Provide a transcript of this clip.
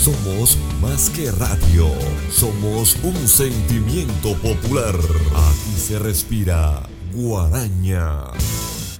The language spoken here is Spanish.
Somos más que radio, somos un sentimiento popular. Aquí se respira Guaraña.